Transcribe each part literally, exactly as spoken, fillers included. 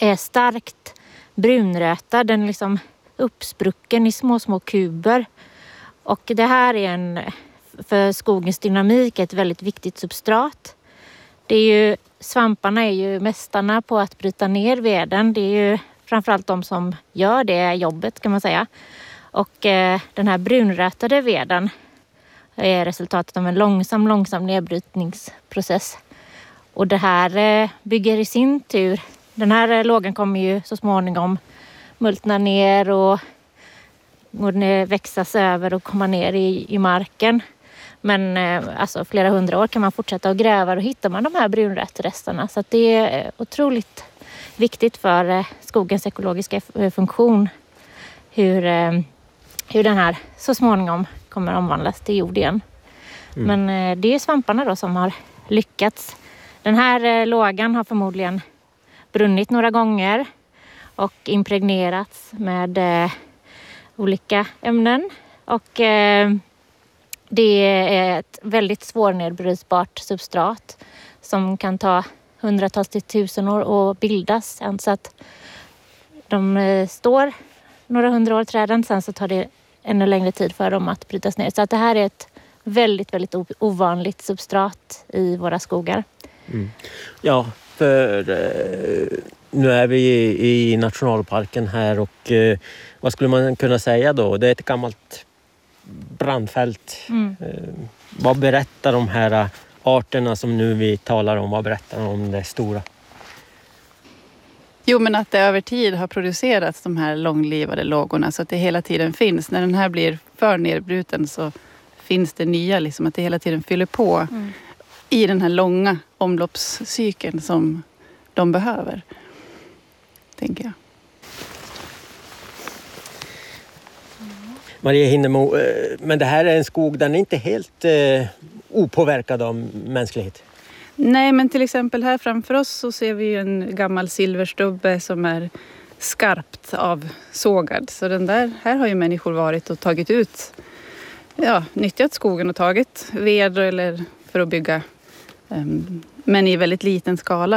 är starkt brunrötad. Den är liksom uppsprucken i små, små kuber. Och det här är en, för skogens dynamik ett väldigt viktigt substrat. Det är ju, svamparna är ju mästarna på att bryta ner veden. Det är ju framförallt de som gör det jobbet kan man säga. Och eh, den här brunrötade veden är resultatet av en långsam, långsam nedbrytningsprocess. Och det här eh, bygger i sin tur, den här eh, lågan kommer ju så småningom multna ner och, och växas över och komma ner i, i marken. Men eh, alltså flera hundra år kan man fortsätta att gräva och hittar man de här brunrötresterna. Så att det är otroligt viktigt för eh, skogens ekologiska funktion hur, eh, hur den här så småningom kommer omvandlas till jord igen. Mm. Men eh, det är svamparna då som har lyckats. Den här eh, lågan har förmodligen brunnit några gånger och impregnerats med eh, olika ämnen. Och eh, det är ett väldigt svårnedbrytbart substrat som kan ta hundratals till tusen år att bildas. Så att de eh, står några hundra år träden, sen så tar det ännu längre tid för dem att brytas ner. Så att det här är ett väldigt, väldigt ovanligt substrat i våra skogar. Mm. Ja, för eh, nu är vi i, i nationalparken här och eh, vad skulle man kunna säga då? Det är ett gammalt brandfält. Mm. Eh, vad berättar de här arterna som nu vi talar om, vad berättar de om det stora? Jo, men att det över tid har producerats de här långlivade lågorna så att det hela tiden finns. När den här blir för nedbruten så finns det nya, liksom att det hela tiden fyller på mm. i den här långa omloppscykeln som de behöver, tänker jag. Maria Hinnemo, men det här är en skog, den är inte helt eh, opåverkad av mänsklighet. Nej, men till exempel här framför oss så ser vi ju en gammal silverstubbe som är skarpt avsågad. Så den där, här har ju människor varit och tagit ut, ja, nyttjat skogen och tagit ved eller för att bygga, um, men i väldigt liten skala.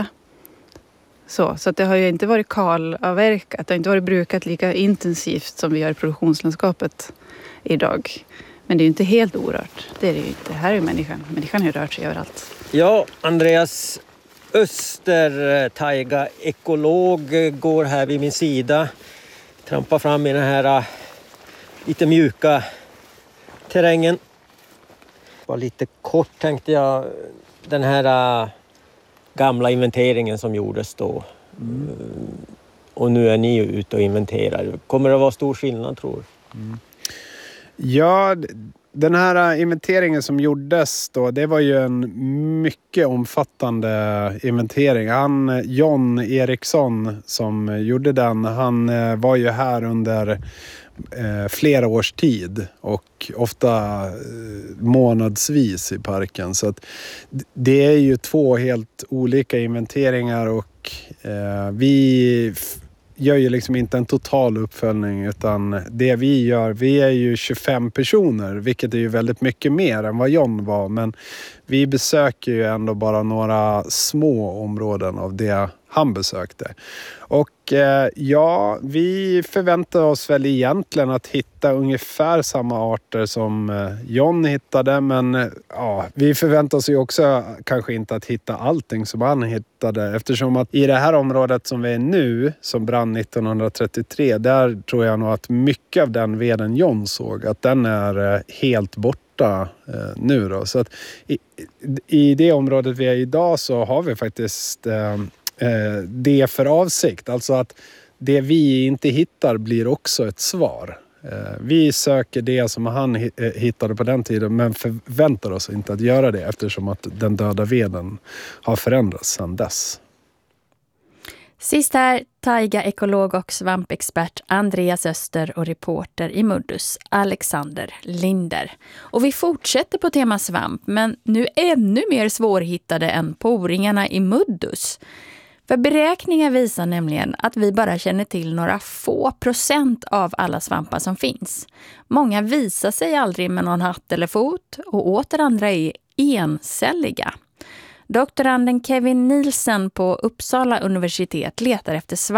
Så, så att det har ju inte varit kalavverkat, det har inte varit brukat lika intensivt som vi gör i produktionslandskapet idag. Men det är ju inte helt orört, det är det ju inte. Här är ju människan, människan har ju rört sig överallt. Ja, Andreas Öster, taiga ekolog, går här vid min sida. Trampar fram i den här lite mjuka terrängen. Bara lite kort tänkte jag, den här gamla inventeringen som gjordes då. Mm. Och nu är ni ute och inventerar. Kommer det att vara stor skillnad, tror du? Mm. Ja, den här inventeringen som gjordes då, det var ju en mycket omfattande inventering. Han, John Eriksson som gjorde den, han var ju här under eh, flera års tid och ofta eh, månadsvis i parken. Så att det är ju två helt olika inventeringar och eh, vi gör ju liksom inte en total uppföljning, utan det vi gör, vi är ju tjugofem personer, vilket är ju väldigt mycket mer än vad John var, men vi besöker ju ändå bara några små områden av det han besökte. Och eh, ja, vi förväntar oss väl egentligen att hitta ungefär samma arter som eh, John hittade, men eh, ja, vi förväntar oss ju också kanske inte att hitta allting som han hittade, eftersom att i det här området som vi är nu, som brann nittonhundratrettiotre, där tror jag nog att mycket av den veden John såg, att den är eh, helt borta eh, nu då. Så att i, i det området vi är idag så har vi faktiskt eh, det för avsikt. Alltså att det vi inte hittar blir också ett svar. Vi söker det som han hittade på den tiden, men förväntar oss inte att göra det eftersom att den döda veden har förändrats sedan dess. Sist här, taiga-ekolog och svampexpert Andreas Öster och reporter i Muddus, Alexander Linder. Och vi fortsätter på tema svamp, men nu ännu mer svårhittade än poringarna i Muddus. För beräkningar visar nämligen att vi bara känner till några få procent av alla svampar som finns. Många visar sig aldrig med någon hatt eller fot och åter andra är encelliga. Doktoranden Kevin Nielsen på Uppsala universitet letar efter svamp